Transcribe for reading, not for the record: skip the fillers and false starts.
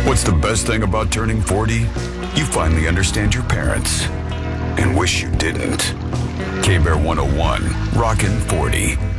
What's the best thing about turning 40? You finally understand your parents and wish you didn't. K-Bear 101, Rockin' 40.